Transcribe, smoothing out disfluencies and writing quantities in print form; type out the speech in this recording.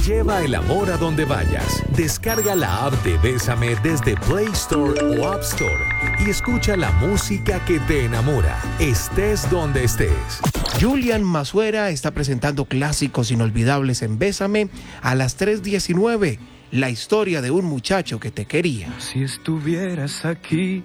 Lleva el amor a donde vayas. Descarga la app de Bésame desde Play Store o App Store y escucha la música que te enamora, estés donde estés. Julian Masuera está presentando clásicos inolvidables en Bésame a las 3:19. La historia de un muchacho que te quería. Si estuvieras aquí